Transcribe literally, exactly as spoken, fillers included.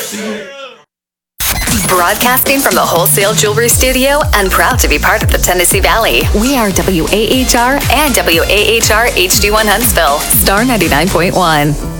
Broadcasting from the Wholesale Jewelry Studio and proud to be part of the Tennessee Valley. We are W A H R and W A H R H D one Huntsville. Star ninety-nine point one.